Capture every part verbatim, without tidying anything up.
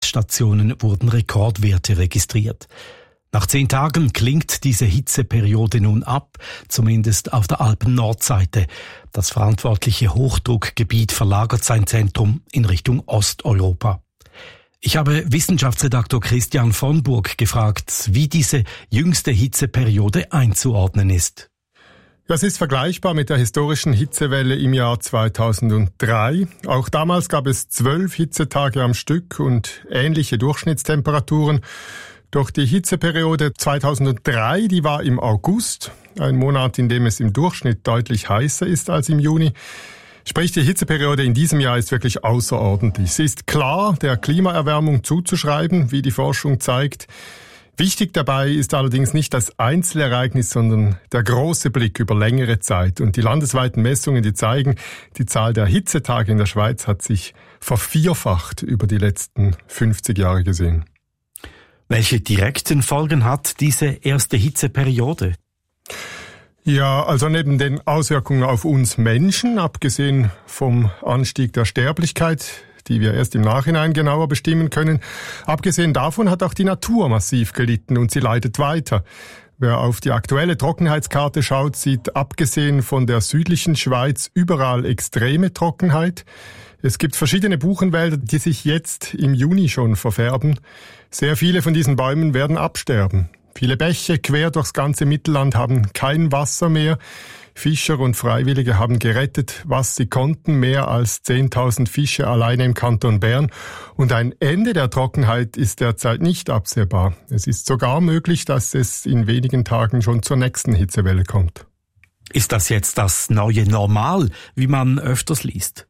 Wetterstationen wurden Rekordwerte registriert. Nach zehn Tagen klingt diese Hitzeperiode nun ab, zumindest auf der Alpen-Nordseite. Das verantwortliche Hochdruckgebiet verlagert sein Zentrum in Richtung Osteuropa. Ich habe Wissenschaftsredaktor Christian von Burg gefragt, wie diese jüngste Hitzeperiode einzuordnen ist. Das ist vergleichbar mit der historischen Hitzewelle im Jahr zweitausenddrei. Auch damals gab es zwölf Hitzetage am Stück und ähnliche Durchschnittstemperaturen. Doch die Hitzeperiode zweitausenddrei, die war im August, ein Monat, in dem es im Durchschnitt deutlich heißer ist als im Juni. Sprich, die Hitzeperiode in diesem Jahr ist wirklich außerordentlich. Sie ist klar der Klimaerwärmung zuzuschreiben, wie die Forschung zeigt. Wichtig dabei ist allerdings nicht das Einzelereignis, sondern der große Blick über längere Zeit. Und die landesweiten Messungen, die zeigen, die Zahl der Hitzetage in der Schweiz hat sich vervierfacht über die letzten fünfzig Jahre gesehen. Welche direkten Folgen hat diese erste Hitzeperiode? Ja, also neben den Auswirkungen auf uns Menschen, abgesehen vom Anstieg der Sterblichkeit, die wir erst im Nachhinein genauer bestimmen können, abgesehen davon hat auch die Natur massiv gelitten und sie leidet weiter. Wer auf die aktuelle Trockenheitskarte schaut, sieht abgesehen von der südlichen Schweiz überall extreme Trockenheit. Es gibt verschiedene Buchenwälder, die sich jetzt im Juni schon verfärben. Sehr viele von diesen Bäumen werden absterben. Viele Bäche quer durchs ganze Mittelland haben kein Wasser mehr. Fischer und Freiwillige haben gerettet, was sie konnten, mehr als zehntausend Fische alleine im Kanton Bern. Und ein Ende der Trockenheit ist derzeit nicht absehbar. Es ist sogar möglich, dass es in wenigen Tagen schon zur nächsten Hitzewelle kommt. Ist das jetzt das neue Normal, wie man öfters liest?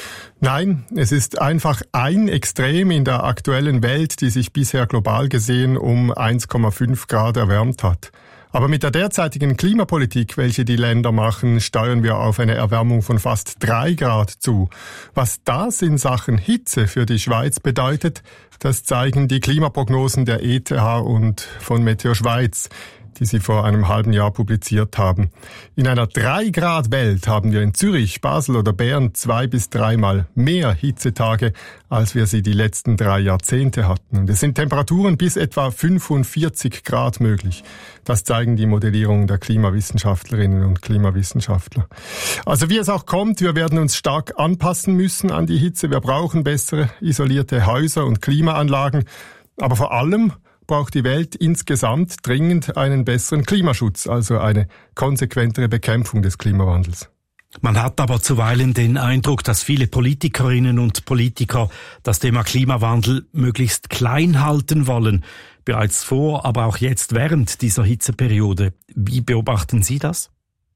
Nein, es ist einfach ein Extrem in der aktuellen Welt, die sich bisher global gesehen um eins Komma fünf Grad erwärmt hat. Aber mit der derzeitigen Klimapolitik, welche die Länder machen, steuern wir auf eine Erwärmung von fast drei Grad zu. Was das in Sachen Hitze für die Schweiz bedeutet, das zeigen die Klimaprognosen der E T H und von Meteo Schweiz, die sie vor einem halben Jahr publiziert haben. In einer drei Grad Welt haben wir in Zürich, Basel oder Bern zwei bis dreimal mehr Hitzetage, als wir sie die letzten drei Jahrzehnte hatten. Und es sind Temperaturen bis etwa fünfundvierzig Grad möglich. Das zeigen die Modellierungen der Klimawissenschaftlerinnen und Klimawissenschaftler. Also wie es auch kommt, wir werden uns stark anpassen müssen an die Hitze. Wir brauchen bessere isolierte Häuser und Klimaanlagen. Aber vor allem braucht die Welt insgesamt dringend einen besseren Klimaschutz, also eine konsequentere Bekämpfung des Klimawandels. Man hat aber zuweilen den Eindruck, dass viele Politikerinnen und Politiker das Thema Klimawandel möglichst klein halten wollen, bereits vor, aber auch jetzt während dieser Hitzeperiode. Wie beobachten Sie das?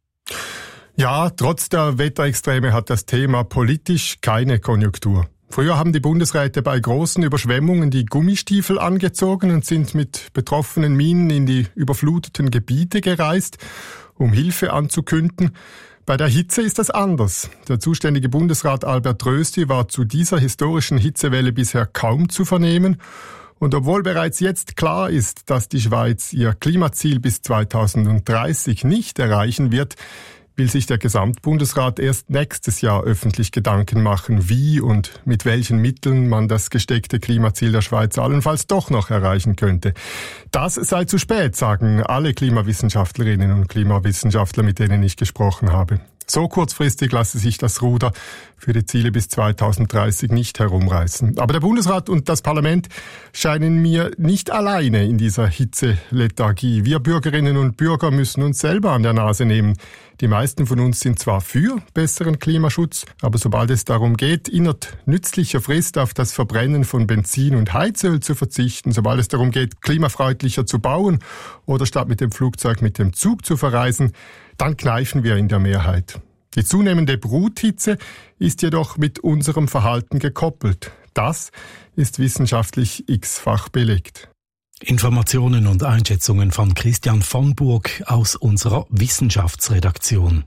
Ja, trotz der Wetterextreme hat das Thema politisch keine Konjunktur. Früher haben die Bundesräte bei großen Überschwemmungen die Gummistiefel angezogen und sind mit betroffenen Minen in die überfluteten Gebiete gereist, um Hilfe anzukünden. Bei der Hitze ist das anders. Der zuständige Bundesrat Albert Rösti war zu dieser historischen Hitzewelle bisher kaum zu vernehmen. Und obwohl bereits jetzt klar ist, dass die Schweiz ihr Klimaziel bis zweitausenddreißig nicht erreichen wird, will sich der Gesamtbundesrat erst nächstes Jahr öffentlich Gedanken machen, wie und mit welchen Mitteln man das gesteckte Klimaziel der Schweiz allenfalls doch noch erreichen könnte. Das sei zu spät, sagen alle Klimawissenschaftlerinnen und Klimawissenschaftler, mit denen ich gesprochen habe. So kurzfristig lasse sich das Ruder für die Ziele bis zweitausenddreißig nicht herumreißen. Aber der Bundesrat und das Parlament scheinen mir nicht alleine in dieser Hitzelethargie. Wir Bürgerinnen und Bürger müssen uns selber an der Nase nehmen. Die meisten von uns sind zwar für besseren Klimaschutz, aber sobald es darum geht, innerhalb nützlicher Frist auf das Verbrennen von Benzin und Heizöl zu verzichten, sobald es darum geht, klimafreundlicher zu bauen oder statt mit dem Flugzeug mit dem Zug zu verreisen, dann kneifen wir in der Mehrheit. Die zunehmende Bruthitze ist jedoch mit unserem Verhalten gekoppelt. Das ist wissenschaftlich x-fach belegt. Informationen und Einschätzungen von Christian von Burg aus unserer Wissenschaftsredaktion.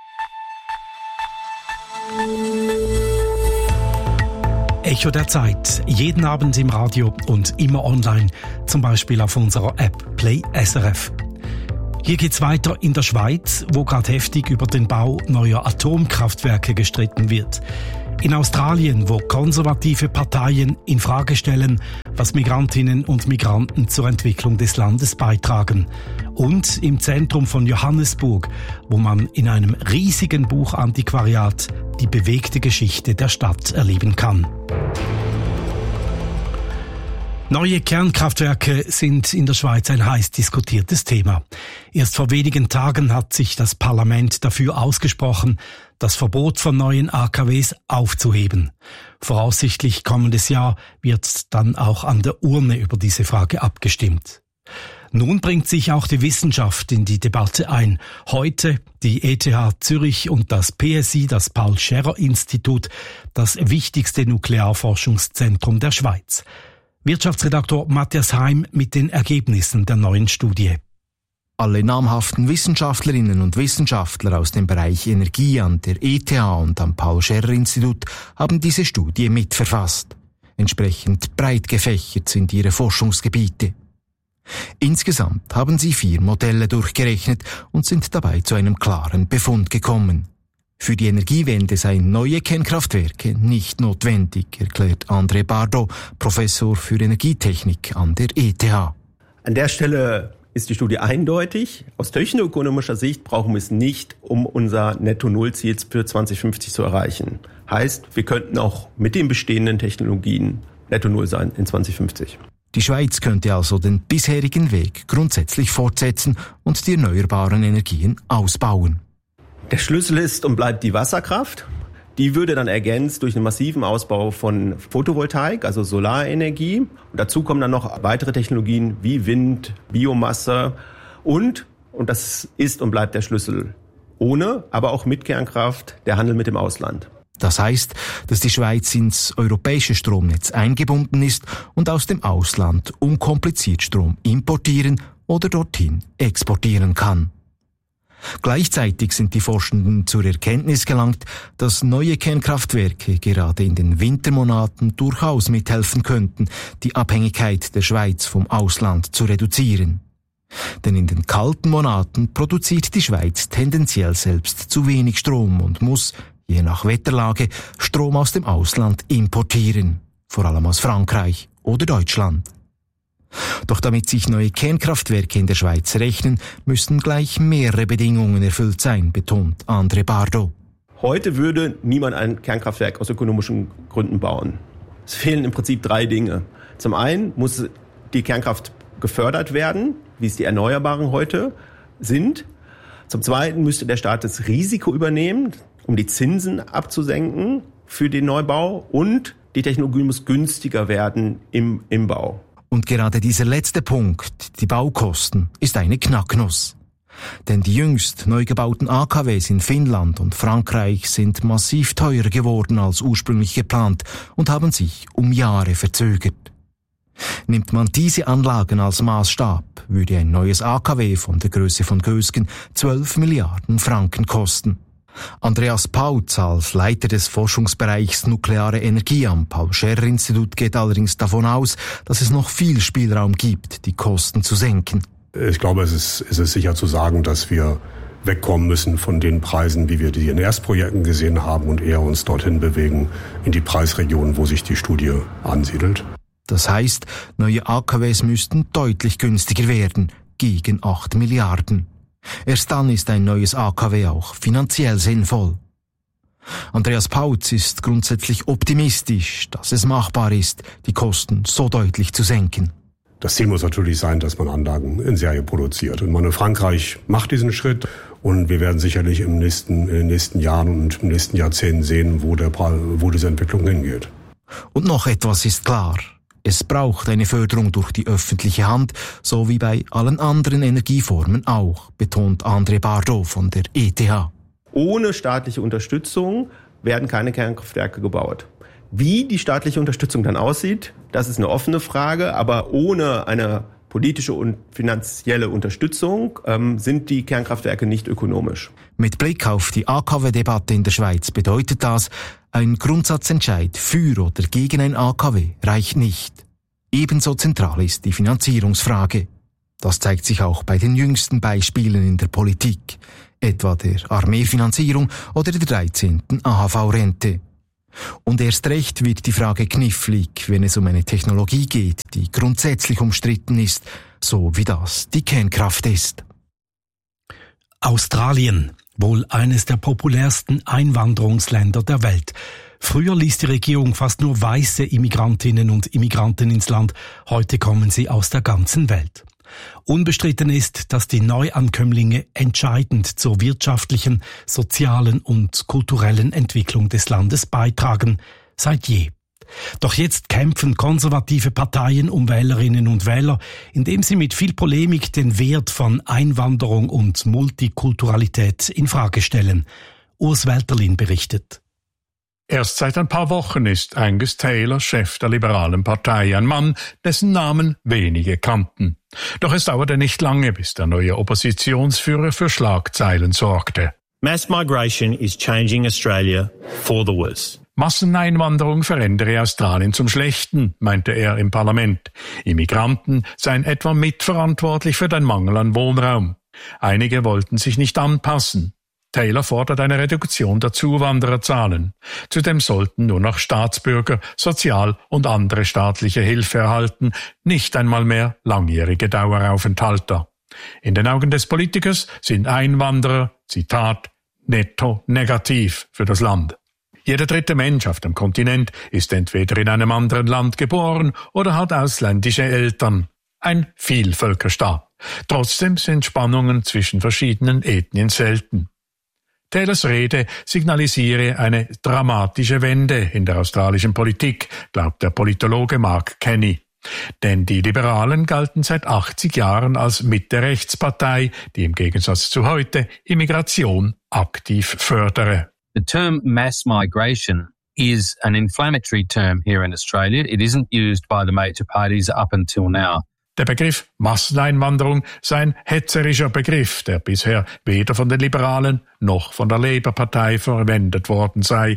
Echo der Zeit, jeden Abend im Radio und immer online, zum Beispiel auf unserer App Play S R F. Hier geht's weiter in der Schweiz, wo gerade heftig über den Bau neuer Atomkraftwerke gestritten wird. In Australien, wo konservative Parteien in Frage stellen, was Migrantinnen und Migranten zur Entwicklung des Landes beitragen. Und im Zentrum von Johannesburg, wo man in einem riesigen Buchantiquariat die bewegte Geschichte der Stadt erleben kann. Neue Kernkraftwerke sind in der Schweiz ein heiß diskutiertes Thema. Erst vor wenigen Tagen hat sich das Parlament dafür ausgesprochen, das Verbot von neuen A K Ws aufzuheben. Voraussichtlich kommendes Jahr wird dann auch an der Urne über diese Frage abgestimmt. Nun bringt sich auch die Wissenschaft in die Debatte ein. Heute die E T H Zürich und das P S I, das Paul-Scherrer-Institut, das wichtigste Nuklearforschungszentrum der Schweiz. Wirtschaftsredaktor Matthias Heim mit den Ergebnissen der neuen Studie. Alle namhaften Wissenschaftlerinnen und Wissenschaftler aus dem Bereich Energie an der E T H und am Paul-Scherrer-Institut haben diese Studie mitverfasst. Entsprechend breit gefächert sind ihre Forschungsgebiete. Insgesamt haben sie vier Modelle durchgerechnet und sind dabei zu einem klaren Befund gekommen. Für die Energiewende seien neue Kernkraftwerke nicht notwendig, erklärt André Bardot, Professor für Energietechnik an der E T H. An der Stelle ist die Studie eindeutig. Aus technoökonomischer Sicht brauchen wir es nicht, um unser Netto-Null-Ziel für zwanzig fünfzig zu erreichen. Heißt, wir könnten auch mit den bestehenden Technologien Netto-Null sein in zwanzig fünfzig. Die Schweiz könnte also den bisherigen Weg grundsätzlich fortsetzen und die erneuerbaren Energien ausbauen. Der Schlüssel ist und bleibt die Wasserkraft. Die würde dann ergänzt durch einen massiven Ausbau von Photovoltaik, also Solarenergie. Und dazu kommen dann noch weitere Technologien wie Wind, Biomasse und, und das ist und bleibt der Schlüssel, ohne, aber auch mit Kernkraft, der Handel mit dem Ausland. Das heißt, dass die Schweiz ins europäische Stromnetz eingebunden ist und aus dem Ausland unkompliziert Strom importieren oder dorthin exportieren kann. Gleichzeitig sind die Forschenden zur Erkenntnis gelangt, dass neue Kernkraftwerke gerade in den Wintermonaten durchaus mithelfen könnten, die Abhängigkeit der Schweiz vom Ausland zu reduzieren. Denn in den kalten Monaten produziert die Schweiz tendenziell selbst zu wenig Strom und muss, je nach Wetterlage, Strom aus dem Ausland importieren, vor allem aus Frankreich oder Deutschland. Doch damit sich neue Kernkraftwerke in der Schweiz rechnen, müssen gleich mehrere Bedingungen erfüllt sein, betont André Bardot. Heute würde niemand ein Kernkraftwerk aus ökonomischen Gründen bauen. Es fehlen im Prinzip drei Dinge. Zum einen muss die Kernkraft gefördert werden, wie es die Erneuerbaren heute sind. Zum zweiten müsste der Staat das Risiko übernehmen, um die Zinsen abzusenken für den Neubau. Und die Technologie muss günstiger werden im, im Bau. Und gerade dieser letzte Punkt, die Baukosten, ist eine Knacknuss. Denn die jüngst neu gebauten A K Ws in Finnland und Frankreich sind massiv teurer geworden als ursprünglich geplant und haben sich um Jahre verzögert. Nimmt man diese Anlagen als Maßstab, würde ein neues A K W von der Größe von Gösgen zwölf Milliarden Franken kosten. Andreas Pautz als Leiter des Forschungsbereichs Nukleare Energie am Paul-Scherrer-Institut geht allerdings davon aus, dass es noch viel Spielraum gibt, die Kosten zu senken. Ich glaube, es ist, es ist sicher zu sagen, dass wir wegkommen müssen von den Preisen, wie wir die in Erstprojekten gesehen haben und eher uns dorthin bewegen in die Preisregion, wo sich die Studie ansiedelt. Das heißt, neue A K Ws müssten deutlich günstiger werden, gegen acht Milliarden. Erst dann ist ein neues A K W auch finanziell sinnvoll. Andreas Pautz ist grundsätzlich optimistisch, dass es machbar ist, die Kosten so deutlich zu senken. Das Ziel muss natürlich sein, dass man Anlagen in Serie produziert. Und meine, Frankreich macht diesen Schritt und wir werden sicherlich im nächsten, in den nächsten Jahren und im nächsten Jahrzehnt sehen, wo, der, wo diese Entwicklung hingeht. Und noch etwas ist klar. Es braucht eine Förderung durch die öffentliche Hand, so wie bei allen anderen Energieformen auch, betont André Bardot von der E T H. Ohne staatliche Unterstützung werden keine Kernkraftwerke gebaut. Wie die staatliche Unterstützung dann aussieht, das ist eine offene Frage, aber ohne eine politische und finanzielle Unterstützung ähm, sind die Kernkraftwerke nicht ökonomisch. Mit Blick auf die A K W-Debatte in der Schweiz bedeutet das, ein Grundsatzentscheid für oder gegen ein A K W reicht nicht. Ebenso zentral ist die Finanzierungsfrage. Das zeigt sich auch bei den jüngsten Beispielen in der Politik, etwa der Armeefinanzierung oder der dreizehnten A H V-Rente. Und erst recht wird die Frage knifflig, wenn es um eine Technologie geht, die grundsätzlich umstritten ist, so wie das die Kernkraft ist. Australien, wohl eines der populärsten Einwanderungsländer der Welt. Früher ließ die Regierung fast nur weiße Immigrantinnen und Immigranten ins Land, heute kommen sie aus der ganzen Welt. Unbestritten ist, dass die Neuankömmlinge entscheidend zur wirtschaftlichen, sozialen und kulturellen Entwicklung des Landes beitragen, seit je. Doch jetzt kämpfen konservative Parteien um Wählerinnen und Wähler, indem sie mit viel Polemik den Wert von Einwanderung und Multikulturalität in Frage stellen. Urs Welterlin berichtet. Erst seit ein paar Wochen ist Angus Taylor Chef der Liberalen Partei, ein Mann, dessen Namen wenige kannten. Doch es dauerte nicht lange, bis der neue Oppositionsführer für Schlagzeilen sorgte. Mass migration is changing Australia for the worse. Masseneinwanderung verändere Australien zum Schlechten, meinte er im Parlament. Immigranten seien etwa mitverantwortlich für den Mangel an Wohnraum. Einige wollten sich nicht anpassen. Taylor fordert eine Reduktion der Zuwandererzahlen. Zudem sollten nur noch Staatsbürger Sozial- und andere staatliche Hilfe erhalten, nicht einmal mehr langjährige Daueraufenthalter. In den Augen des Politikers sind Einwanderer, Zitat, netto negativ für das Land. Jeder dritte Mensch auf dem Kontinent ist entweder in einem anderen Land geboren oder hat ausländische Eltern. Ein Vielvölkerstaat. Trotzdem sind Spannungen zwischen verschiedenen Ethnien selten. Taylors Rede signalisiere eine dramatische Wende in der australischen Politik, glaubt der Politologe Mark Kenny. Denn die Liberalen galten seit achtzig Jahren als Mitte-Rechts-Partei, die im Gegensatz zu heute Immigration aktiv fördere. The term mass migration is an inflammatory term here in Australia. It isn't used by the major parties up until now. Der Begriff Masseneinwanderung sei ein hetzerischer Begriff, der bisher weder von den Liberalen noch von der Labour-Partei verwendet worden sei.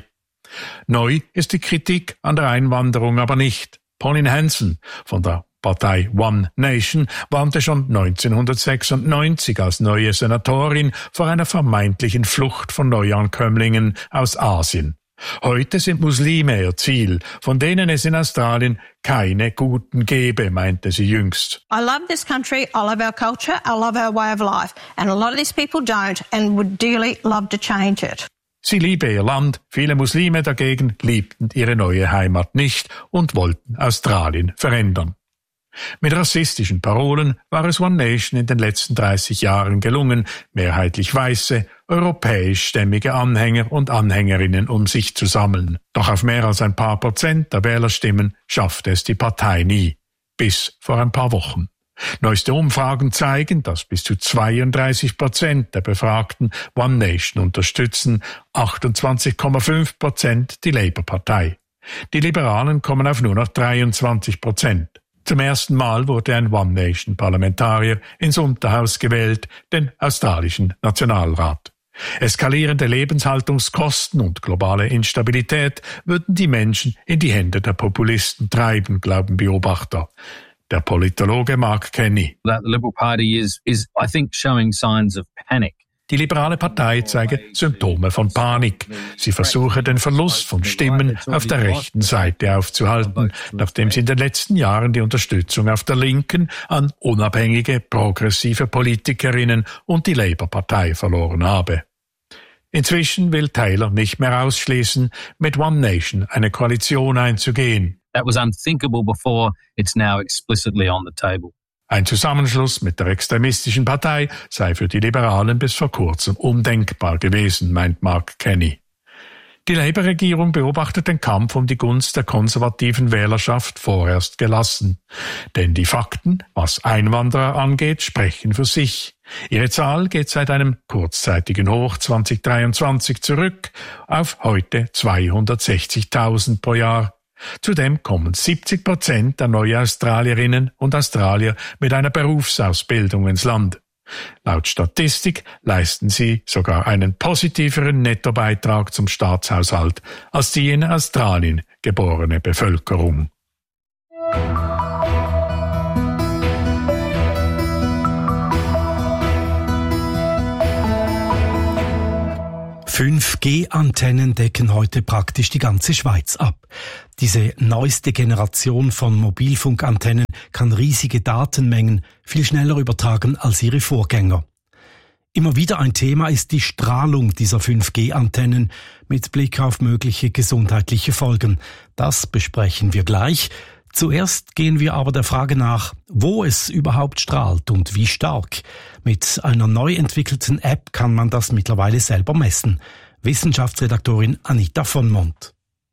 Neu ist die Kritik an der Einwanderung aber nicht. Pauline Hanson von der Partei One Nation warnte schon neunzehnhundertsechsundneunzig als neue Senatorin vor einer vermeintlichen Flucht von Neuankömmlingen aus Asien. Heute sind Muslime ihr Ziel, von denen es in Australien keine guten gebe, meinte sie jüngst. I love this country, I love our culture, I love our way of life. And a lot of these people don't and would dearly love to change it. Sie liebe ihr Land, viele Muslime dagegen liebten ihre neue Heimat nicht und wollten Australien verändern. Mit rassistischen Parolen war es One Nation in den letzten dreißig Jahren gelungen, mehrheitlich weiße, europäischstämmige Anhänger und Anhängerinnen um sich zu sammeln. Doch auf mehr als ein paar Prozent der Wählerstimmen schaffte es die Partei nie. Bis vor ein paar Wochen. Neueste Umfragen zeigen, dass bis zu zweiunddreißig Prozent der Befragten One Nation unterstützen, achtundzwanzig Komma fünf Prozent die Labour-Partei. Die Liberalen kommen auf nur noch dreiundzwanzig Prozent. Zum ersten Mal wurde ein One Nation-Parlamentarier ins Unterhaus gewählt, den australischen Nationalrat. Eskalierende Lebenshaltungskosten und globale Instabilität würden die Menschen in die Hände der Populisten treiben, glauben Beobachter. Der Politologe Mark Kenny. That the Liberal Party is, is, I think, showing signs of panic. Die liberale Partei zeige Symptome von Panik. Sie versuche, den Verlust von Stimmen auf der rechten Seite aufzuhalten, nachdem sie in den letzten Jahren die Unterstützung auf der Linken an unabhängige, progressive Politikerinnen und die Labour-Partei verloren habe. Inzwischen will Taylor nicht mehr ausschließen, mit One Nation eine Koalition einzugehen. That was unthinkable before, it's now explicitly on the table. Ein Zusammenschluss mit der extremistischen Partei sei für die Liberalen bis vor kurzem undenkbar gewesen, meint Mark Kenny. Die Labour-Regierung beobachtet den Kampf um die Gunst der konservativen Wählerschaft vorerst gelassen. Denn die Fakten, was Einwanderer angeht, sprechen für sich. Ihre Zahl geht seit einem kurzzeitigen Hoch zweitausenddreiundzwanzig zurück auf heute zweihundertsechzigtausend pro Jahr. Zudem kommen siebzig Prozent der Neuaustralierinnen und Australier mit einer Berufsausbildung ins Land. Laut Statistik leisten sie sogar einen positiveren Nettobeitrag zum Staatshaushalt als die in Australien geborene Bevölkerung. fünf G Antennen decken heute praktisch die ganze Schweiz ab. Diese neueste Generation von Mobilfunkantennen kann riesige Datenmengen viel schneller übertragen als ihre Vorgänger. Immer wieder ein Thema ist die Strahlung dieser fünf G Antennen mit Blick auf mögliche gesundheitliche Folgen. Das besprechen wir gleich. Zuerst gehen wir aber der Frage nach, wo es überhaupt strahlt und wie stark. Mit einer neu entwickelten App kann man das mittlerweile selber messen. Wissenschaftsredaktorin Anita von Mont.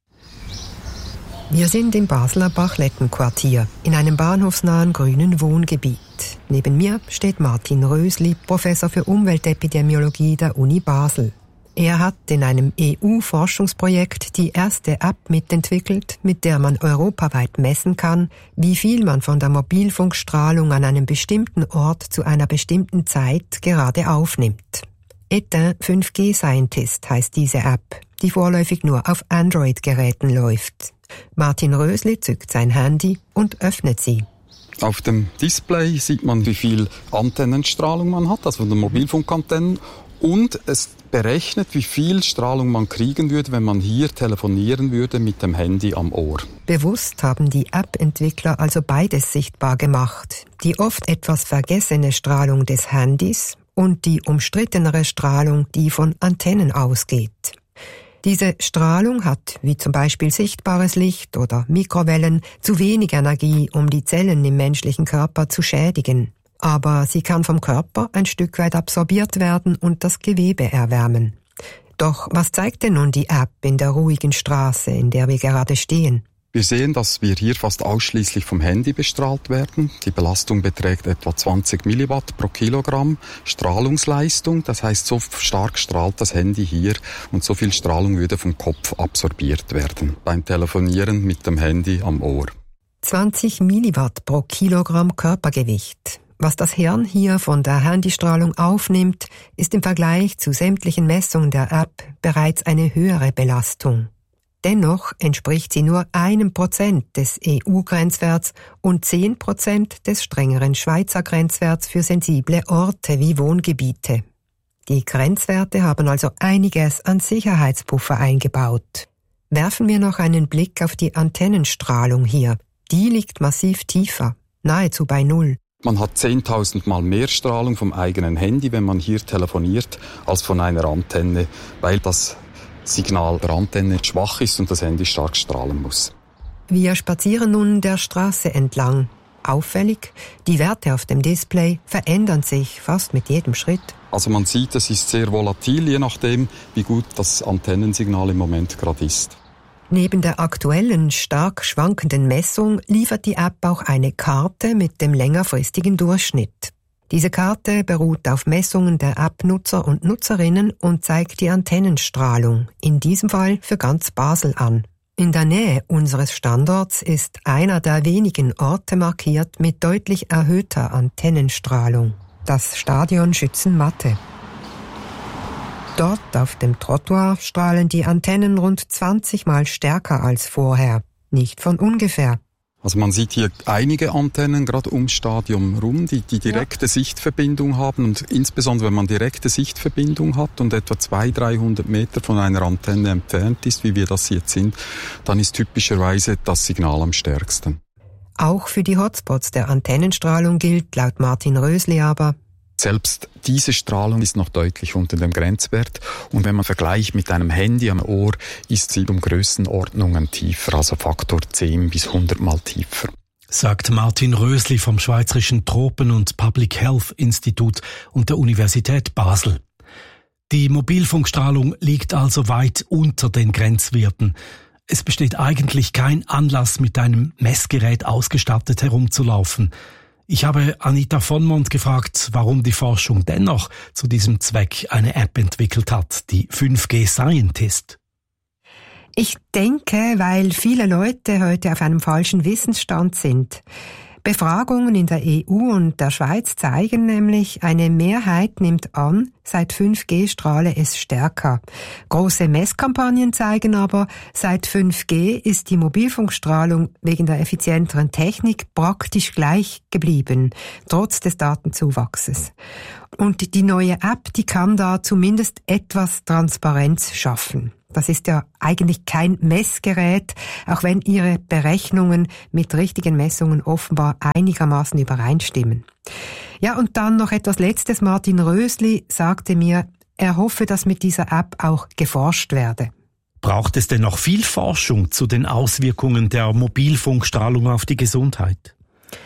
Wir sind im Basler Bachlettenquartier, in einem bahnhofsnahen grünen Wohngebiet. Neben mir steht Martin Rösli, Professor für Umweltepidemiologie der Uni Basel. Er hat in einem E U-Forschungsprojekt die erste App mitentwickelt, mit der man europaweit messen kann, wie viel man von der Mobilfunkstrahlung an einem bestimmten Ort zu einer bestimmten Zeit gerade aufnimmt. Etain fünf G Scientist heißt diese App, die vorläufig nur auf Android-Geräten läuft. Martin Rösli zückt sein Handy und öffnet sie. Auf dem Display sieht man, wie viel Antennenstrahlung man hat, also von den Mobilfunkantennen. Und es berechnet, wie viel Strahlung man kriegen würde, wenn man hier telefonieren würde mit dem Handy am Ohr. Bewusst haben die App-Entwickler also beides sichtbar gemacht. Die oft etwas vergessene Strahlung des Handys und die umstrittenere Strahlung, die von Antennen ausgeht. Diese Strahlung hat, wie zum Beispiel sichtbares Licht oder Mikrowellen, zu wenig Energie, um die Zellen im menschlichen Körper zu schädigen. Aber sie kann vom Körper ein Stück weit absorbiert werden und das Gewebe erwärmen. Doch was zeigt denn nun die App in der ruhigen Straße, in der wir gerade stehen? Wir sehen, dass wir hier fast ausschließlich vom Handy bestrahlt werden. Die Belastung beträgt etwa zwanzig Milliwatt pro Kilogramm Strahlungsleistung. Das heißt, so stark strahlt das Handy hier und so viel Strahlung würde vom Kopf absorbiert werden beim Telefonieren mit dem Handy am Ohr. zwanzig Milliwatt pro Kilogramm Körpergewicht. Was das Hirn hier von der Handystrahlung aufnimmt, ist im Vergleich zu sämtlichen Messungen der App bereits eine höhere Belastung. Dennoch entspricht sie nur einem Prozent des E U-Grenzwerts und zehn Prozent des strengeren Schweizer Grenzwerts für sensible Orte wie Wohngebiete. Die Grenzwerte haben also einiges an Sicherheitspuffer eingebaut. Werfen wir noch einen Blick auf die Antennenstrahlung hier. Die liegt massiv tiefer, nahezu bei Null. Man hat zehntausend Mal mehr Strahlung vom eigenen Handy, wenn man hier telefoniert, als von einer Antenne, weil das Signal der Antenne schwach ist und das Handy stark strahlen muss. Wir spazieren nun der Straße entlang. Auffällig, die Werte auf dem Display verändern sich fast mit jedem Schritt. Also man sieht, es ist sehr volatil, je nachdem, wie gut das Antennensignal im Moment gerade ist. Neben der aktuellen, stark schwankenden Messung liefert die App auch eine Karte mit dem längerfristigen Durchschnitt. Diese Karte beruht auf Messungen der App-Nutzer und Nutzerinnen und zeigt die Antennenstrahlung, in diesem Fall für ganz Basel an. In der Nähe unseres Standorts ist einer der wenigen Orte markiert mit deutlich erhöhter Antennenstrahlung, das Stadion Schützenmatte. Dort auf dem Trottoir strahlen die Antennen rund zwanzig Mal stärker als vorher. Nicht von ungefähr. Also man sieht hier einige Antennen gerade ums Stadion rum, die die direkte ja. Sichtverbindung haben. Und insbesondere, wenn man direkte Sichtverbindung hat und etwa zweihundert, dreihundert Meter von einer Antenne entfernt ist, wie wir das jetzt sind, dann ist typischerweise das Signal am stärksten. Auch für die Hotspots der Antennenstrahlung gilt laut Martin Rösli aber, selbst diese Strahlung ist noch deutlich unter dem Grenzwert und wenn man vergleicht mit einem Handy am Ohr, ist sie um Grössenordnungen tiefer, also Faktor zehn bis hundert Mal tiefer. Sagt Martin Rösli vom Schweizerischen Tropen- und Public Health Institut und der Universität Basel. Die Mobilfunkstrahlung liegt also weit unter den Grenzwerten. Es besteht eigentlich kein Anlass, mit einem Messgerät ausgestattet herumzulaufen. Ich habe Anita von Mont gefragt, warum die Forschung dennoch zu diesem Zweck eine App entwickelt hat, die fünf G Scientist. Ich denke, weil viele Leute heute auf einem falschen Wissensstand sind. Befragungen in der E U und der Schweiz zeigen nämlich, eine Mehrheit nimmt an, seit fünf G strahle es stärker. Große Messkampagnen zeigen aber, seit fünf G ist die Mobilfunkstrahlung wegen der effizienteren Technik praktisch gleich geblieben, trotz des Datenzuwachses. Und die neue App, die kann da zumindest etwas Transparenz schaffen. Das ist ja eigentlich kein Messgerät, auch wenn ihre Berechnungen mit richtigen Messungen offenbar einigermaßen übereinstimmen. Ja, und dann noch etwas Letztes. Martin Rösli sagte mir, er hoffe, dass mit dieser App auch geforscht werde. Braucht es denn noch viel Forschung zu den Auswirkungen der Mobilfunkstrahlung auf die Gesundheit?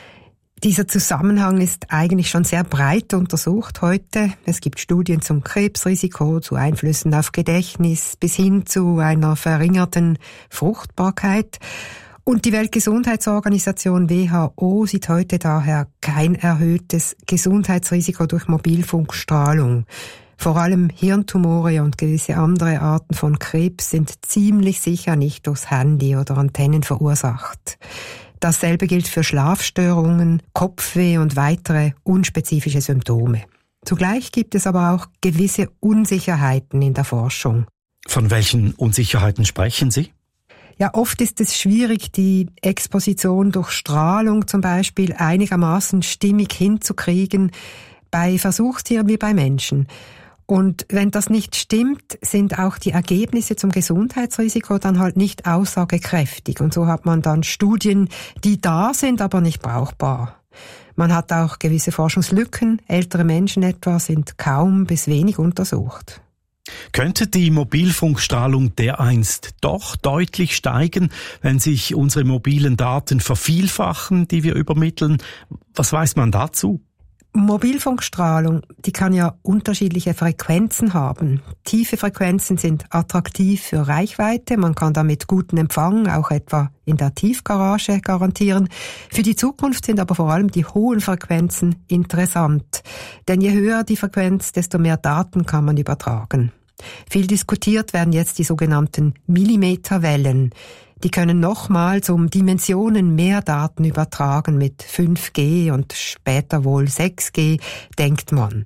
Dieser Zusammenhang ist eigentlich schon sehr breit untersucht heute. Es gibt Studien zum Krebsrisiko, zu Einflüssen auf Gedächtnis bis hin zu einer verringerten Fruchtbarkeit. Und die Weltgesundheitsorganisation W H O sieht heute daher kein erhöhtes Gesundheitsrisiko durch Mobilfunkstrahlung. Vor allem Hirntumore und gewisse andere Arten von Krebs sind ziemlich sicher nicht durchs Handy oder Antennen verursacht. Dasselbe gilt für Schlafstörungen, Kopfweh und weitere unspezifische Symptome. Zugleich gibt es aber auch gewisse Unsicherheiten in der Forschung. Von welchen Unsicherheiten sprechen Sie? Ja, oft ist es schwierig, die Exposition durch Strahlung zum Beispiel einigermaßen stimmig hinzukriegen, bei Versuchstieren wie bei Menschen. Und wenn das nicht stimmt, sind auch die Ergebnisse zum Gesundheitsrisiko dann halt nicht aussagekräftig. Und so hat man dann Studien, die da sind, aber nicht brauchbar. Man hat auch gewisse Forschungslücken. Ältere Menschen etwa sind kaum bis wenig untersucht. Könnte die Mobilfunkstrahlung dereinst doch deutlich steigen, wenn sich unsere mobilen Daten vervielfachen, die wir übermitteln? Was weiß man dazu? Mobilfunkstrahlung, die kann ja unterschiedliche Frequenzen haben. Tiefe Frequenzen sind attraktiv für Reichweite, man kann damit guten Empfang, auch etwa in der Tiefgarage, garantieren. Für die Zukunft sind aber vor allem die hohen Frequenzen interessant, denn je höher die Frequenz, desto mehr Daten kann man übertragen. Viel diskutiert werden jetzt die sogenannten Millimeterwellen. Die können nochmals um Dimensionen mehr Daten übertragen mit fünf G und später wohl sechs G, denkt man.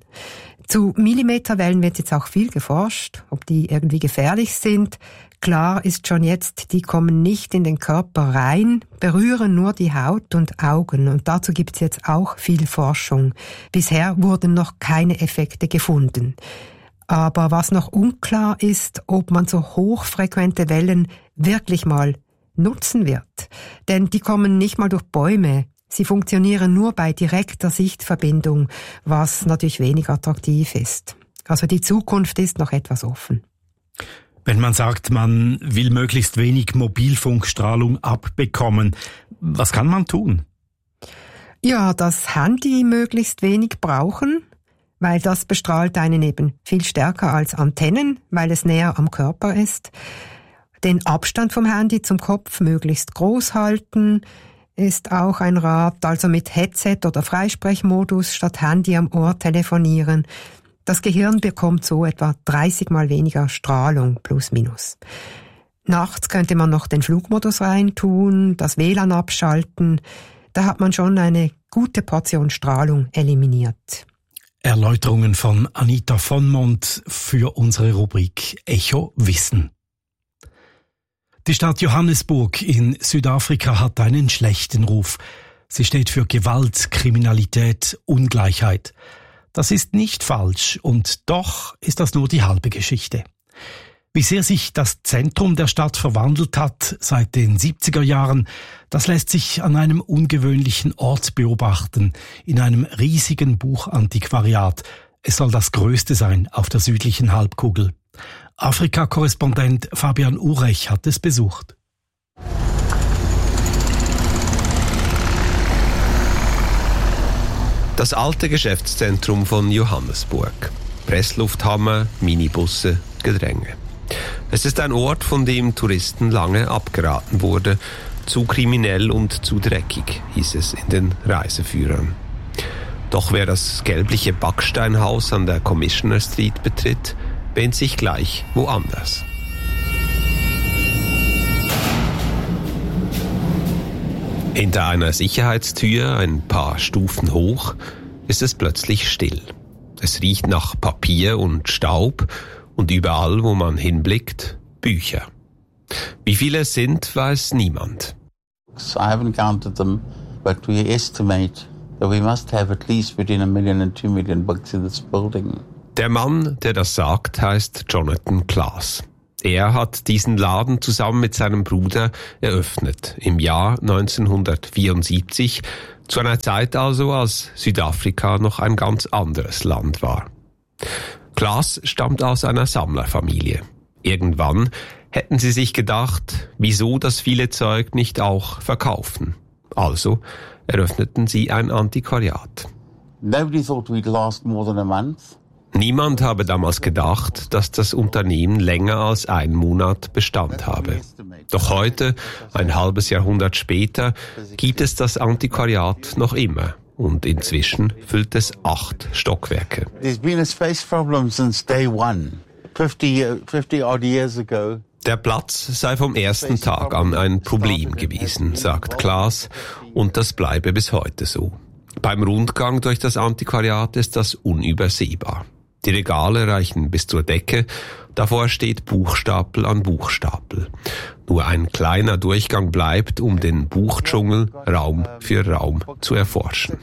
Zu Millimeterwellen wird jetzt auch viel geforscht, ob die irgendwie gefährlich sind. Klar ist schon jetzt, die kommen nicht in den Körper rein, berühren nur die Haut und Augen. Und dazu gibt's jetzt auch viel Forschung. Bisher wurden noch keine Effekte gefunden. Aber was noch unklar ist, ob man so hochfrequente Wellen wirklich mal nutzen wird. Denn die kommen nicht mal durch Bäume. Sie funktionieren nur bei direkter Sichtverbindung, was natürlich wenig attraktiv ist. Also die Zukunft ist noch etwas offen. Wenn man sagt, man will möglichst wenig Mobilfunkstrahlung abbekommen, was kann man tun? Ja, das Handy möglichst wenig brauchen, weil das bestrahlt einen eben viel stärker als Antennen, weil es näher am Körper ist. Den Abstand vom Handy zum Kopf möglichst groß halten, ist auch ein Rat, also mit Headset oder Freisprechmodus statt Handy am Ohr telefonieren. Das Gehirn bekommt so etwa dreißig Mal weniger Strahlung, plus minus. Nachts könnte man noch den Flugmodus reintun, das W L A N abschalten. Da hat man schon eine gute Portion Strahlung eliminiert. Erläuterungen von Anita von Mont für unsere Rubrik Echo Wissen. Die Stadt Johannesburg in Südafrika hat einen schlechten Ruf. Sie steht für Gewalt, Kriminalität, Ungleichheit. Das ist nicht falsch und doch ist das nur die halbe Geschichte. Wie sehr sich das Zentrum der Stadt verwandelt hat seit den siebziger Jahren, das lässt sich an einem ungewöhnlichen Ort beobachten, in einem riesigen Buchantiquariat. Es soll das größte sein auf der südlichen Halbkugel. Afrika-Korrespondent Fabian Urech hat es besucht. Das alte Geschäftszentrum von Johannesburg. Presslufthammer, Minibusse, Gedränge. Es ist ein Ort, von dem Touristen lange abgeraten wurde. Zu kriminell und zu dreckig, hieß es in den Reiseführern. Doch wer das gelbliche Backsteinhaus an der Commissioner Street betritt, wähnt sich gleich woanders. Hinter einer Sicherheitstür, ein paar Stufen hoch, ist es plötzlich still. Es riecht nach Papier und Staub und überall, wo man hinblickt, Bücher. Wie viele es sind, weiß niemand. I haven't counted them, but we estimate that we must have at least between a million and two million books in this building. Der Mann, der das sagt, heißt Jonathan Klaas. Er hat diesen Laden zusammen mit seinem Bruder eröffnet, im Jahr neunzehnhundertvierundsiebzig, zu einer Zeit also, als Südafrika noch ein ganz anderes Land war. Klaas stammt aus einer Sammlerfamilie. Irgendwann hätten sie sich gedacht, wieso das viele Zeug nicht auch verkaufen. Also eröffneten sie ein Antiquariat. Nobody thought we'd last more than a month. Niemand habe damals gedacht, dass das Unternehmen länger als einen Monat Bestand habe. Doch heute, ein halbes Jahrhundert später, gibt es das Antiquariat noch immer. Und inzwischen füllt es acht Stockwerke. There's been a space problem since day one. fifty, fifty odd years ago. Der Platz sei vom ersten Tag an ein Problem gewesen, sagt Klaas, und das bleibe bis heute so. Beim Rundgang durch das Antiquariat ist das unübersehbar. Die Regale reichen bis zur Decke, davor steht Buchstapel an Buchstapel. Nur ein kleiner Durchgang bleibt, um den Buchdschungel Raum für Raum zu erforschen.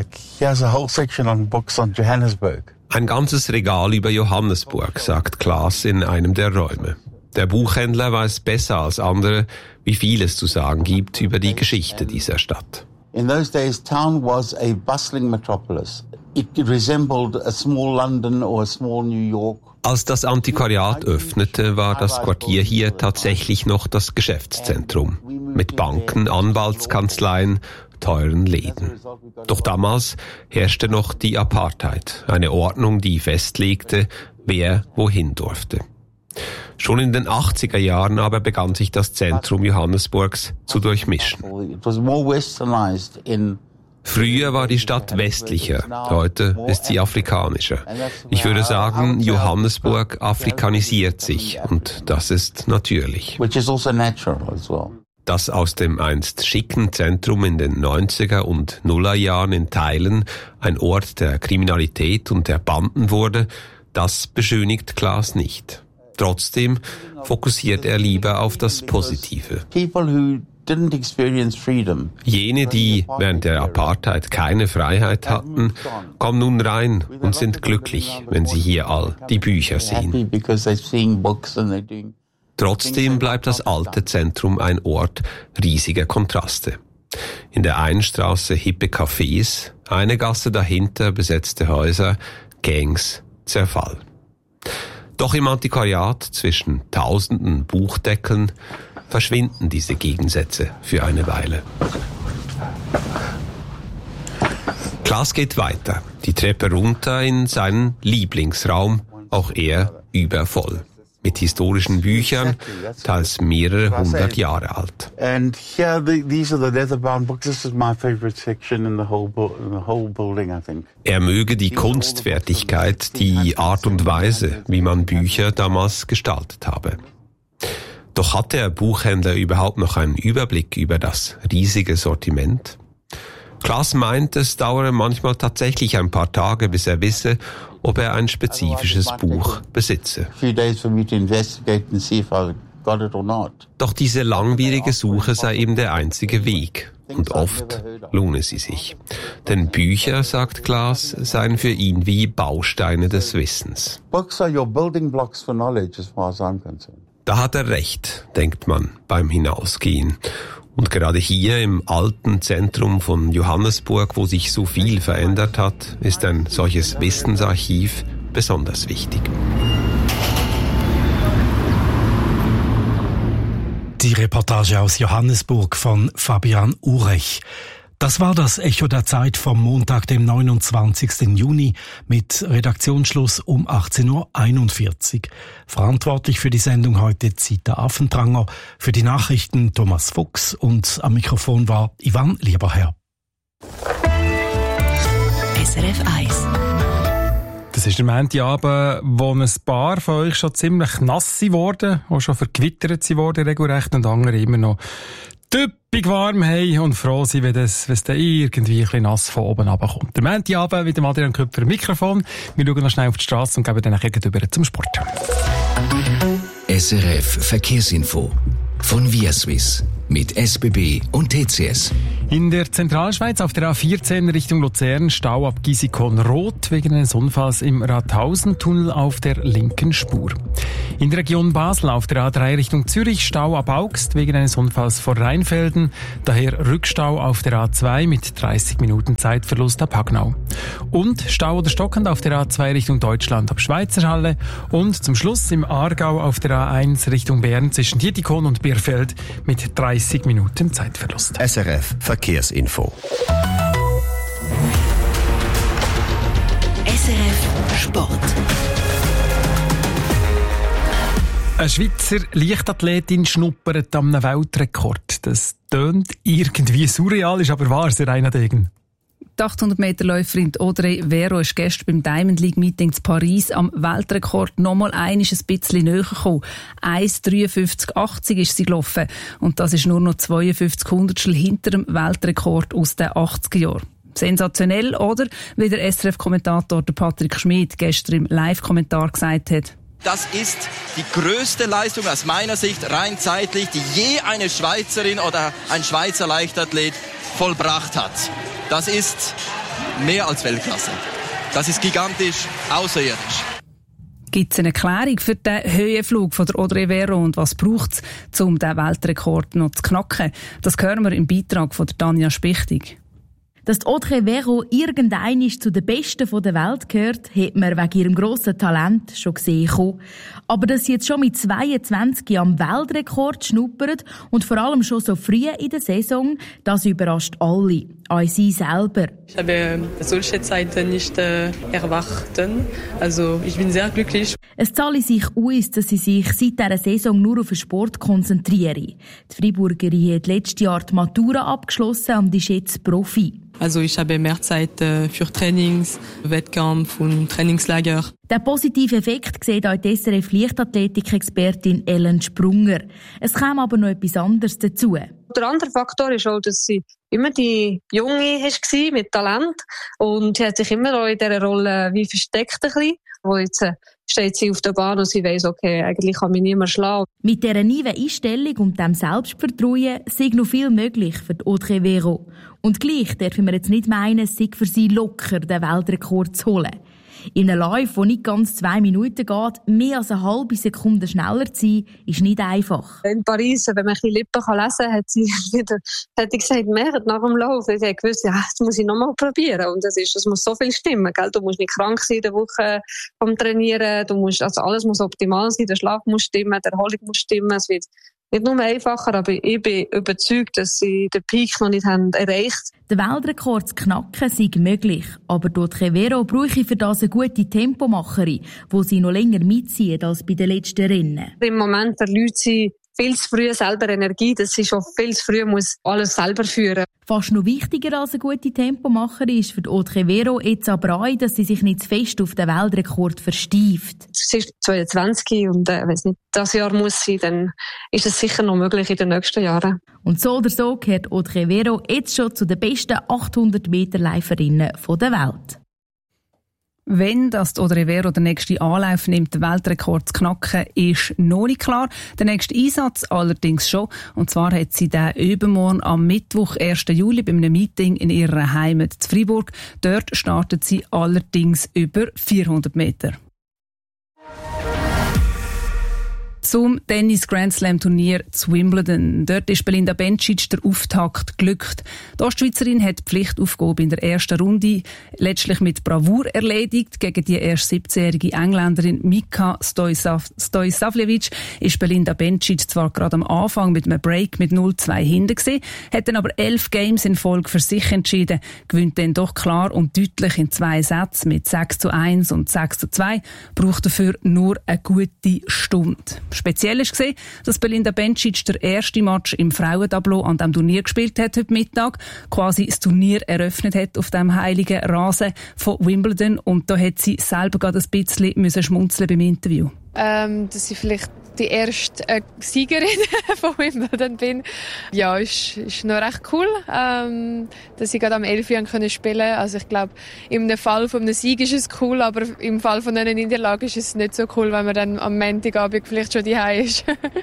Ein ganzes Regal über Johannesburg, sagt Klaas in einem der Räume. Der Buchhändler weiß besser als andere, wie viel es zu sagen gibt über die Geschichte dieser Stadt. In those days, town was a bustling metropolis. It resembled a small London or a small New York. Als das Antiquariat öffnete, war das Quartier hier tatsächlich noch das Geschäftszentrum. Mit Banken, Anwaltskanzleien, teuren Läden. Doch damals herrschte noch die Apartheid, eine Ordnung, die festlegte, wer wohin durfte. Schon in den achtziger Jahren aber begann sich das Zentrum Johannesburgs zu durchmischen. Früher war die Stadt westlicher, heute ist sie afrikanischer. Ich würde sagen, Johannesburg afrikanisiert sich und das ist natürlich. Dass aus dem einst schicken Zentrum in den neunziger und Nullerjahren in Teilen ein Ort der Kriminalität und der Banden wurde, das beschönigt Klaas nicht. Trotzdem fokussiert er lieber auf das Positive. Jene, die während der Apartheid keine Freiheit hatten, kommen nun rein und sind glücklich, wenn sie hier all die Bücher sehen. Trotzdem bleibt das alte Zentrum ein Ort riesiger Kontraste. In der einen Straße hippe Cafés, eine Gasse dahinter besetzte Häuser, Gangs, Zerfall. Doch im Antiquariat zwischen tausenden Buchdeckeln verschwinden diese Gegensätze für eine Weile. Klaas geht weiter, die Treppe runter in seinen Lieblingsraum, auch er übervoll. Mit historischen Büchern, teils mehrere hundert Jahre alt. And here the, these are the leather-bound books. This is my favorite section in the whole, in the whole building, I think. Er möge die Kunstfertigkeit, die Art und Weise, wie man Bücher damals gestaltet habe. Doch hat der Buchhändler überhaupt noch einen Überblick über das riesige Sortiment? Klaas meint, es dauere manchmal tatsächlich ein paar Tage, bis er wisse, ob er ein spezifisches Buch besitze. Doch diese langwierige Suche sei eben der einzige Weg. Und oft lohne sie sich. Denn Bücher, sagt Klaas, seien für ihn wie Bausteine des Wissens. Da hat er recht, denkt man beim Hinausgehen. Und gerade hier im alten Zentrum von Johannesburg, wo sich so viel verändert hat, ist ein solches Wissensarchiv besonders wichtig. Die Reportage aus Johannesburg von Fabian Urech. Das war das Echo der Zeit vom Montag, dem neunundzwanzigsten Juni mit Redaktionsschluss um achtzehn Uhr einundvierzig. Verantwortlich für die Sendung heute Zita Affentranger, für die Nachrichten Thomas Fuchs und am Mikrofon war Ivan Lieberherr. S R F eins. Das ist der Montagabend, wo ein paar von euch schon ziemlich nass geworden, auch schon vergewittert wurden regelrecht und andere immer noch typisch warm haben und froh sein, wenn es, wenn es dann irgendwie ein bisschen nass von oben runterkommt. Der Montagabend mit dem Adrian Köpfer im Mikrofon. Wir schauen noch schnell auf die Straße und geben dann nachher über zum Sport. S R F Verkehrsinfo von ViaSwiss mit S B B und T C S. In der Zentralschweiz auf der A vierzehn Richtung Luzern Stau ab Gisikon-Rot wegen eines Unfalls im Rathausentunnel auf der linken Spur. In der Region Basel auf der A drei Richtung Zürich Stau ab Augst wegen eines Unfalls vor Rheinfelden, daher Rückstau auf der A zwei mit dreißig Minuten Zeitverlust ab Hagnau. Und Stau oder stockend auf der A zwei Richtung Deutschland ab Schweizerhalle und zum Schluss im Aargau auf der A eins Richtung Bern zwischen Dietikon und Bierfeld mit dreißig Minuten Zeitverlust. S R F Verkehrsinfo. S R F Sport. Eine Schweizer Leichtathletin schnuppert am Weltrekord. Das tönt irgendwie surreal, ist aber wahr, Serena Degen. Die achthundert Meter Läuferin Audrey Vero ist gestern beim Diamond League Meeting in Paris am Weltrekord nochmal ein bisschen näher gekommen. eins dreiundfünfzig achtzig ist sie gelaufen. Und das ist nur noch zweiundfünfzig Hundertstel hinter dem Weltrekord aus den achtziger Jahren. Sensationell, oder? Wie der S R F-Kommentator Patrick Schmid gestern im Live-Kommentar gesagt hat. Das ist die größte Leistung aus meiner Sicht rein zeitlich, die je eine Schweizerin oder ein Schweizer Leichtathlet vollbracht hat. Das ist mehr als Weltklasse. Das ist gigantisch, außerirdisch. Gibt es eine Erklärung für den Höhenflug von der Audrey Vero und was braucht es, um den Weltrekord noch zu knacken? Das hören wir im Beitrag von der Tanja Spichtig. Dass Audrey Vero irgendeinmal zu den Besten der Welt gehört, hat man wegen ihrem grossen Talent schon gesehen. Aber dass sie jetzt schon mit zweiundzwanzig am Weltrekord schnuppert und vor allem schon so früh in der Saison, das überrascht alle. Auch sie selber. Ich habe solche Zeiten nicht äh, erwartet. Also ich bin sehr glücklich. Es zahle sich aus, dass sie sich seit dieser Saison nur auf den Sport konzentriere. Die Freiburgerin hat letztes Jahr die Matura abgeschlossen und ist jetzt Profi. Also ich habe mehr Zeit äh, für Trainings, Wettkampf und Trainingslager. Den positiven Effekt sieht auch die S R F-Leichtathletik-Expertin Ellen Sprunger. Es kam aber noch etwas anderes dazu. Der andere Faktor ist auch, dass sie immer die Junge war mit Talent und sie hat sich immer auch in dieser Rolle wie versteckt ein bisschen. Wo jetzt äh, steht sie auf der Bahn und sie weiss, okay, eigentlich kann mich niemand schlagen. Mit dieser neuen Einstellung und dem Selbstvertrauen sei noch viel möglich für die Audrey Vero. Und gleich dürfen wir jetzt nicht meinen, es sei für sie locker, den Weltrekord zu holen. In einem Lauf, der nicht ganz zwei Minuten geht, mehr als eine halbe Sekunde schneller zu sein, ist nicht einfach. In Paris, wenn man ein bisschen Lippen lesen kann, hat sie wieder, hat sie gesagt, mehr nach dem Lauf. Ich habe gewusst, ja, das muss ich noch mal probieren. Und das ist, das muss so viel stimmen, gell? Du musst nicht krank sein in der Woche vom Trainieren. Du musst, also alles muss optimal sein. Der Schlaf muss stimmen, die Erholung muss stimmen. Es wird nicht nur einfacher, aber ich bin überzeugt, dass sie den Peak noch nicht haben erreicht. Den Weltrekord zu knacken sei möglich, aber Audrey Vero brauche für das eine gute Tempomacherin, die sie noch länger mitzieht als bei den letzten Rennen. Im Moment erlaubt sie viel zu früh selber Energie, dass sie schon viel zu früh muss alles selber führen. Fast noch wichtiger als eine gute Tempomacherin ist für die Audrey Vero jetzt aber auch, dass sie sich nicht zu fest auf den Weltrekord verstieft. Sie ist zweiundzwanzig und äh, wenn es nicht das Jahr muss sein, dann ist es sicher noch möglich in den nächsten Jahren. Und so oder so gehört Audrey Vero jetzt schon zu den besten achthundert Meter Läuferinnen der Welt. Wenn das Audrey Vero den nächsten Anlauf nimmt, den Weltrekord zu knacken, ist noch nicht klar. Der nächste Einsatz allerdings schon. Und zwar hat sie den übermorgen am Mittwoch, ersten Juli, bei einem Meeting in ihrer Heimat zu Freiburg. Dort startet sie allerdings über vierhundert Meter. Zum Tennis-Grand-Slam-Turnier zu Wimbledon. Dort ist Belinda Bencic der Auftakt glückt. Die Ostschweizerin hat die Pflichtaufgabe in der ersten Runde letztlich mit Bravour erledigt. Gegen die erst siebzehnjährige Engländerin Mika Stojsavljevic ist Belinda Bencic zwar gerade am Anfang mit einem Break mit null zwei hinten gewesen, hat dann aber elf Games in Folge für sich entschieden, gewinnt dann doch klar und deutlich in zwei Sätzen mit sechs zu eins und sechs zu zwei, braucht dafür nur eine gute Stunde. Speziell ist gesehen, dass Belinda Bencic der erste Match im Frauentableau an diesem Turnier gespielt hat heute Mittag, quasi das Turnier eröffnet hat auf dem heiligen Rasen von Wimbledon und da hat sie selber gerade ein bisschen müssen schmunzeln beim Interview. Ähm, dass sie vielleicht die erste äh, Siegerin von Wimbledon bin. Ja, ist, ist noch recht cool, ähm, dass ich gerade am elf Jahren spielen konnte. Also ich glaube, im Fall von einem Sieg ist es cool, aber im Fall von einer Niederlage ist es nicht so cool, wenn man dann am Montagabend vielleicht schon daheim ist.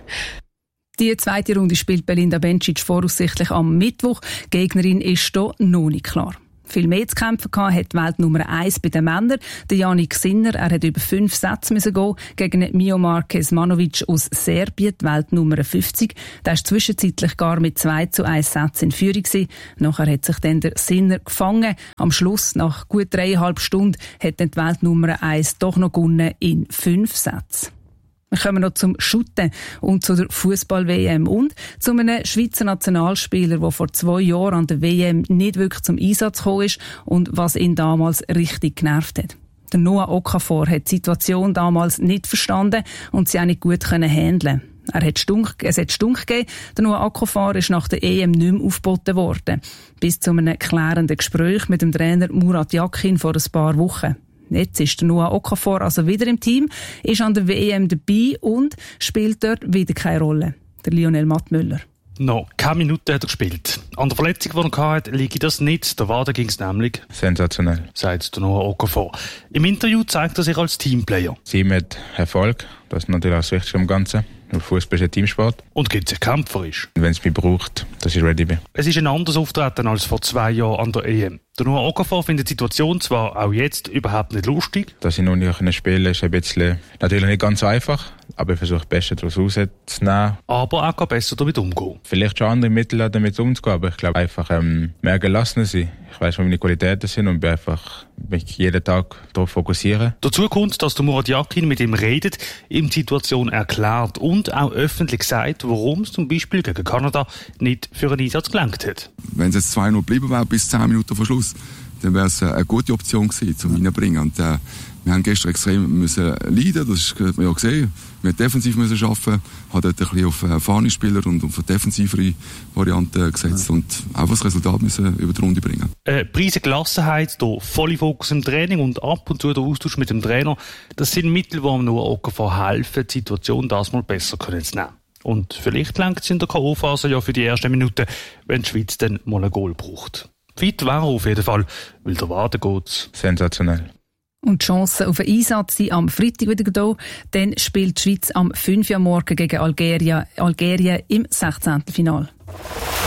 Die zweite Runde spielt Belinda Bencic voraussichtlich am Mittwoch. Die Gegnerin ist hier noch nicht klar. Viel mehr zu kämpfen gehabt hat die Welt Nummer eins bei den Männern. Der Jannik Sinner, er hat über fünf Sätze müssen gehen gegen Miomir Kecmanovic aus Serbien, die Welt Nummer fünfzig. Der ist zwischenzeitlich gar mit zwei zu eins Sätzen in Führung gewesen. Nachher hat sich dann der Sinner gefangen. Am Schluss, nach gut dreieinhalb Stunden, hat dann die Welt Nummer eins doch noch gewonnen in fünf Sätzen. Wir kommen noch zum Shooten und zu der Fußball-W M und zu einem Schweizer Nationalspieler, der vor zwei Jahren an der W M nicht wirklich zum Einsatz gekommen ist und was ihn damals richtig genervt hat. Der Noah Okafor hat die Situation damals nicht verstanden und sie auch nicht gut handeln. Er hat Stunk, es hat Stunk gegeben. Der Noah Okafor ist nach der E M nicht mehr aufgeboten worden. Bis zu einem klärenden Gespräch mit dem Trainer Murat Yakin vor ein paar Wochen. Jetzt ist der Noah Okafor also wieder im Team, ist an der W M dabei und spielt dort wieder keine Rolle. Der Lionel Mattmüller. Noch keine Minute hat er gespielt. An der Verletzung, die er hatte, liege das nicht. Der Wade ging es nämlich. Sensationell. Sagt der Noah Okafor. Im Interview zeigt er sich als Teamplayer. Das Team hat Erfolg. Das ist natürlich das Wichtigste am Ganzen. Fußball ist ein Teamsport. Und gibt es kämpferisch. Wenn es mich braucht, dass ich ready bin. Es ist ein anderes Auftreten als vor zwei Jahren an der E M. Der Noah Okafor findet die Situation zwar auch jetzt überhaupt nicht lustig. Dass ich noch nicht spielen kann, ist ein bisschen, natürlich nicht ganz einfach, aber ich versuche das Beste daraus rauszunehmen. Aber auch besser damit umgehen. Vielleicht schon andere Mittel haben, damit umzugehen, aber ich glaube einfach ähm, mehr gelassener sein. Ich weiss, was meine Qualitäten sind und bin einfach mich jeden Tag darauf fokussieren. Dazu kommt, dass der Murat Yakin mit ihm redet, ihm die Situation erklärt und auch öffentlich sagt, warum es zum Beispiel gegen Kanada nicht für einen Einsatz gelangt hat. Wenn es jetzt zwei null geblieben wäre bis zehn Minuten vor Schluss, dann wäre es eine gute Option gewesen, zum reinbringen. Und äh, wir haben gestern extrem müssen leiden, das hat man ja gesehen. Wir mussten defensiv müssen arbeiten, haben dort ein bisschen auf erfahrene Spieler und auf eine defensivere Variante gesetzt und einfach das Resultat müssen über die Runde bringen. Äh, Preise Gelassenheit, der volle Fokus im Training und ab und zu der Austausch mit dem Trainer, das sind Mittel, die einem nur Okafor helfen, die Situation das mal besser können zu nehmen. Und vielleicht reicht es in der K O-Phase ja für die ersten Minuten, wenn die Schweiz dann mal ein Goal braucht. Fit wäre er auf jeden Fall, weil der Wade geht. Sensationell. Und die Chance auf einen Einsatz sind am Freitag wieder da. Dann spielt die Schweiz am fünf Uhr morgen gegen Algerien, Algerien im sechzehnten Finale.